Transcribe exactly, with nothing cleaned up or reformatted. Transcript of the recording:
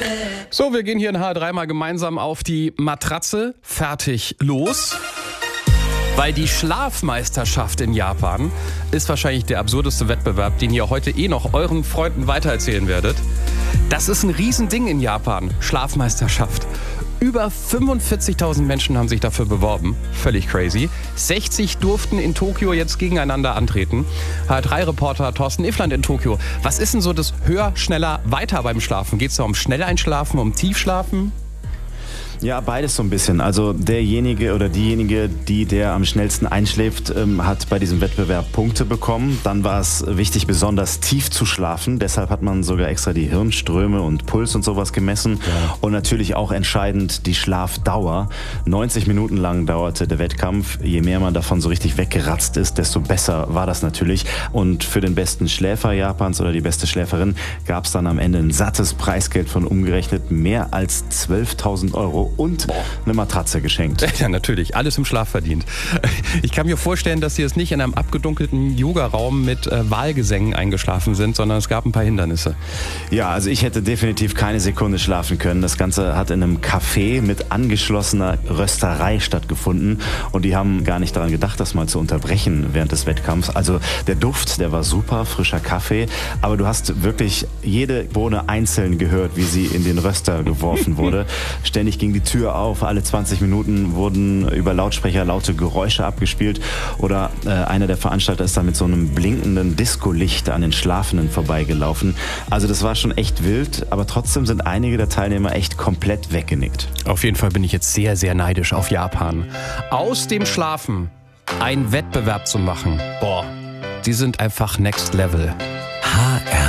So, wir gehen hier in H R drei mal gemeinsam auf die Matratze. Fertig, los. Weil die Schlafmeisterschaft in Japan ist wahrscheinlich der absurdeste Wettbewerb, den ihr heute eh noch euren Freunden weitererzählen werdet. Das ist ein Riesending in Japan, Schlafmeisterschaft. Über fünfundvierzigtausend Menschen haben sich dafür beworben. Völlig crazy. sechzig durften in Tokio jetzt gegeneinander antreten. H R drei Reporter Thorsten Iffland in Tokio. Was ist denn so das höher, schneller, weiter beim Schlafen? Geht es da um Schnelleinschlafen, um Tiefschlafen? Ja, beides so ein bisschen. Also derjenige oder diejenige, die der am schnellsten einschläft, ähm, hat bei diesem Wettbewerb Punkte bekommen. Dann war es wichtig, besonders tief zu schlafen. Deshalb hat man sogar extra die Hirnströme und Puls und sowas gemessen. Ja. Und natürlich auch entscheidend die Schlafdauer. neunzig Minuten lang dauerte der Wettkampf. Je mehr man davon so richtig weggeratzt ist, desto besser war das natürlich. Und für den besten Schläfer Japans oder die beste Schläferin gab es dann am Ende ein sattes Preisgeld von umgerechnet mehr als zwölftausend Euro. Und Boah. eine Matratze geschenkt. Ja, natürlich. Alles im Schlaf verdient. Ich kann mir vorstellen, dass Sie jetzt nicht in einem abgedunkelten Yoga-Raum mit äh, Wahlgesängen eingeschlafen sind, sondern es gab ein paar Hindernisse. Ja, also ich hätte definitiv keine Sekunde schlafen können. Das Ganze hat in einem Café mit angeschlossener Rösterei stattgefunden. Und die haben gar nicht daran gedacht, das mal zu unterbrechen während des Wettkampfs. Also der Duft, der war super, frischer Kaffee. Aber du hast wirklich jede Bohne einzeln gehört, wie sie in den Röster geworfen wurde. Ständig ging die Tür auf, alle zwanzig Minuten wurden über Lautsprecher laute Geräusche abgespielt oder äh, einer der Veranstalter ist da mit so einem blinkenden Disco-Licht an den Schlafenden vorbeigelaufen. Also das war schon echt wild, aber trotzdem sind einige der Teilnehmer echt komplett weggenickt. Auf jeden Fall bin ich jetzt sehr, sehr neidisch auf Japan. Aus dem Schlafen einen Wettbewerb zu machen, boah, die sind einfach next level. H R